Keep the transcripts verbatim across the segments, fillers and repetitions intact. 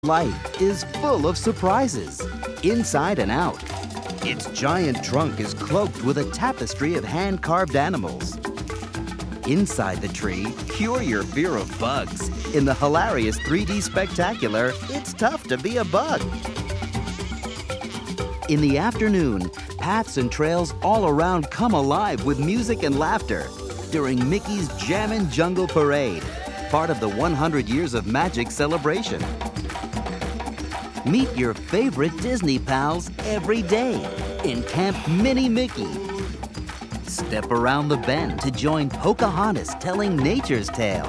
Life is full of surprises, inside and out. Its giant trunk is cloaked with a tapestry of hand-carved animals. Inside the tree, cure your fear of bugs. In the hilarious three D spectacular, It's Tough to Be a Bug. In the afternoon, paths and trails all around come alive with music and laughter during Mickey's Jammin' Jungle Parade, part of the one hundred Years of Magic celebration. Meet your favorite Disney pals every day in Camp Mini Mickey. Step around the bend to join Pocahontas telling nature's tale.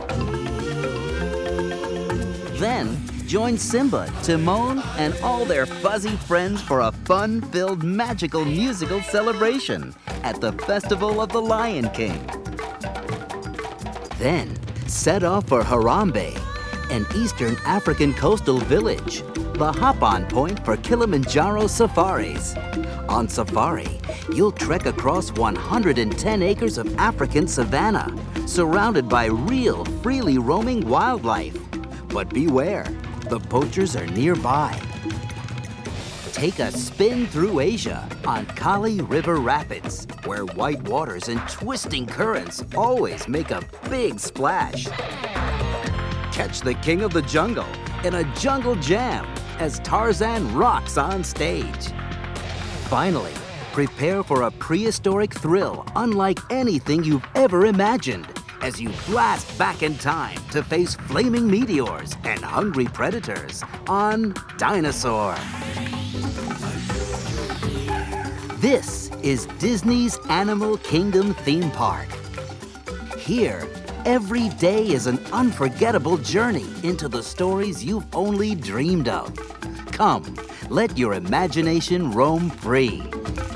Then, join Simba, Timon, and all their fuzzy friends for a fun-filled magical musical celebration at the Festival of the Lion King. Then, set off for Harambe, an Eastern African coastal village, the hop-on point for Kilimanjaro safaris. On safari, you'll trek across one hundred ten acres of African savanna, surrounded by real, freely roaming wildlife. But beware, the poachers are nearby. Take a spin through Asia on Kali River Rapids, where white waters and twisting currents always make a big splash. Catch the king of the jungle in a jungle jam as Tarzan rocks on stage. Finally, prepare for a prehistoric thrill unlike anything you've ever imagined as you blast back in time to face flaming meteors and hungry predators on Dinosaur. This is Disney's Animal Kingdom theme park. Here, every day is an unforgettable journey into the stories you've only dreamed of. Come, let your imagination roam free.